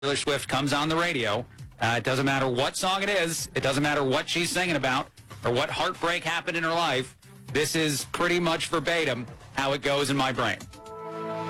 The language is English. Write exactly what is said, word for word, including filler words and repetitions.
Taylor Swift comes on the radio, uh, it doesn't matter what song it is, it doesn't matter what she's singing about or what heartbreak happened in her life, this is pretty much verbatim how it goes in my brain.